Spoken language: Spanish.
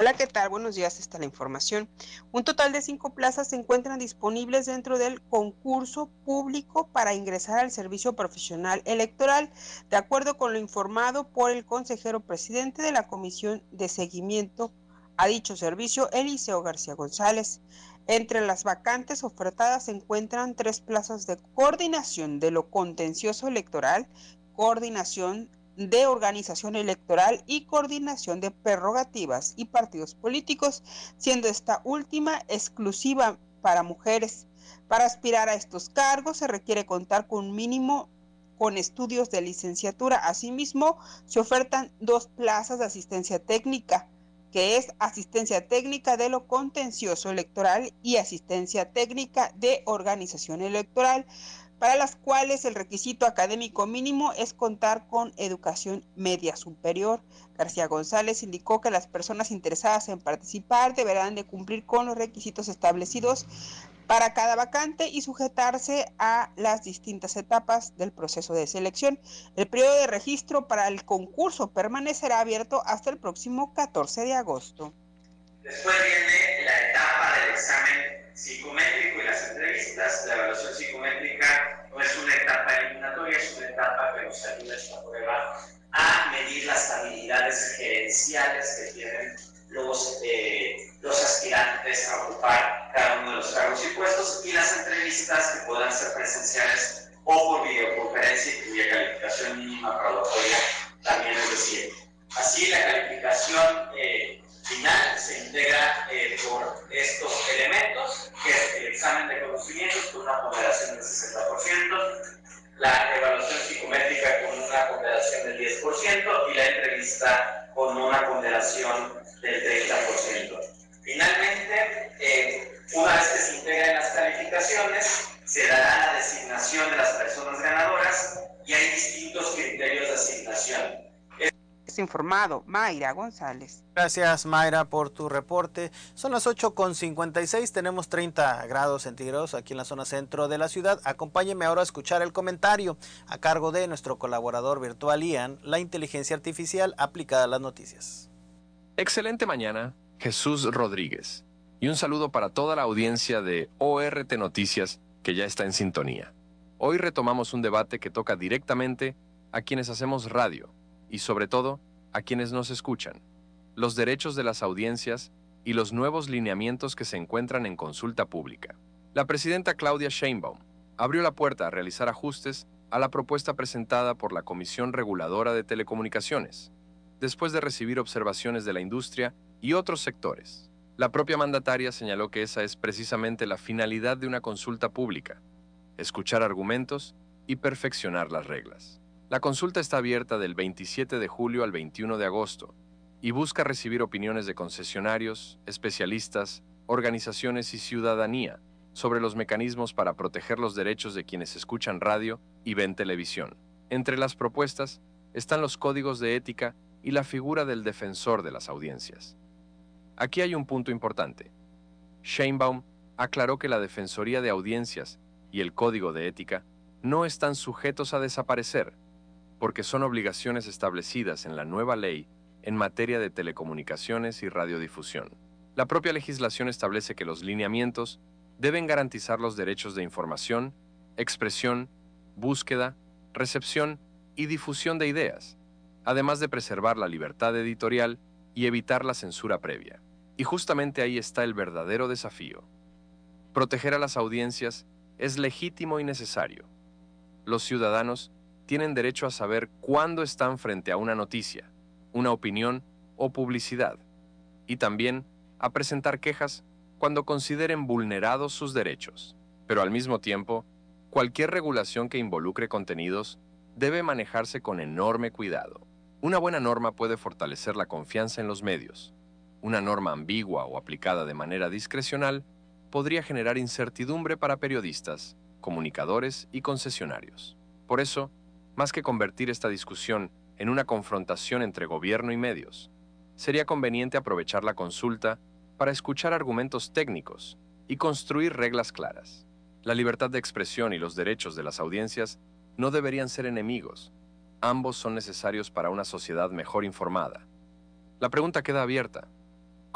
Hola, ¿qué tal? Buenos días, esta es la información. Un total de 5 plazas se encuentran disponibles dentro del concurso público para ingresar al servicio profesional electoral, de acuerdo con lo informado por el consejero presidente de la Comisión de Seguimiento a dicho servicio, Eliseo García González. Entre las vacantes ofertadas se encuentran 3 plazas de coordinación de lo contencioso electoral, coordinación de organización electoral y coordinación de prerrogativas y partidos políticos, siendo esta última exclusiva para mujeres. Para aspirar a estos cargos se requiere contar con un mínimo con estudios de licenciatura. Asimismo, se ofertan 2 plazas de asistencia técnica, que es asistencia técnica de lo contencioso electoral y asistencia técnica de organización electoral, para las cuales el requisito académico mínimo es contar con educación media superior. García González indicó que las personas interesadas en participar deberán de cumplir con los requisitos establecidos para cada vacante y sujetarse a las distintas etapas del proceso de selección. El periodo de registro para el concurso permanecerá abierto hasta el próximo 14 de agosto. Después viene la etapa del examen psicométrico y las entrevistas. La evaluación psicométrica no es una etapa eliminatoria, es una etapa que nos ayuda esta prueba a medir las habilidades gerenciales que tienen los aspirantes a ocupar cada uno de los cargos y puestos, y las entrevistas que puedan ser presenciales o por videoconferencia y cuya calificación mínima probatoria también es de 7. Así, la calificación final se integra por estos elementos, que es el examen de conocimientos con una ponderación del 60%, la evaluación psicométrica con una ponderación del 10% y la entrevista con una ponderación del 30%. Finalmente, una vez que se integren las calificaciones, se dará la designación de las personas ganadoras y hay distintos criterios de asignación. Informado Mayra González. Gracias, Mayra, por tu reporte. Son las 8:56, tenemos 30 grados centígrados aquí en la zona centro de la ciudad. Acompáñeme ahora a escuchar el comentario a cargo de nuestro colaborador virtual Ian, la inteligencia artificial aplicada a las noticias. Excelente mañana, Jesús Rodríguez. Y un saludo para toda la audiencia de ORT Noticias que ya está en sintonía. Hoy retomamos un debate que toca directamente a quienes hacemos radio y sobre todo a quienes nos escuchan, los derechos de las audiencias y los nuevos lineamientos que se encuentran en consulta pública. La presidenta Claudia Sheinbaum abrió la puerta a realizar ajustes a la propuesta presentada por la Comisión Reguladora de Telecomunicaciones, después de recibir observaciones de la industria y otros sectores. La propia mandataria señaló que esa es precisamente la finalidad de una consulta pública: escuchar argumentos y perfeccionar las reglas. La consulta está abierta del 27 de julio al 21 de agosto y busca recibir opiniones de concesionarios, especialistas, organizaciones y ciudadanía sobre los mecanismos para proteger los derechos de quienes escuchan radio y ven televisión. Entre las propuestas están los códigos de ética y la figura del defensor de las audiencias. Aquí hay un punto importante. Sheinbaum aclaró que la Defensoría de Audiencias y el Código de Ética no están sujetos a desaparecer, porque son obligaciones establecidas en la nueva ley en materia de telecomunicaciones y radiodifusión. La propia legislación establece que los lineamientos deben garantizar los derechos de información, expresión, búsqueda, recepción y difusión de ideas, además de preservar la libertad editorial y evitar la censura previa. Y justamente ahí está el verdadero desafío. Proteger a las audiencias es legítimo y necesario. Los ciudadanos tienen derecho a saber cuándo están frente a una noticia, una opinión o publicidad, y también a presentar quejas cuando consideren vulnerados sus derechos. Pero al mismo tiempo, cualquier regulación que involucre contenidos debe manejarse con enorme cuidado. Una buena norma puede fortalecer la confianza en los medios. Una norma ambigua o aplicada de manera discrecional podría generar incertidumbre para periodistas, comunicadores y concesionarios. Por eso, más que convertir esta discusión en una confrontación entre gobierno y medios, sería conveniente aprovechar la consulta para escuchar argumentos técnicos y construir reglas claras. La libertad de expresión y los derechos de las audiencias no deberían ser enemigos. Ambos son necesarios para una sociedad mejor informada. La pregunta queda abierta: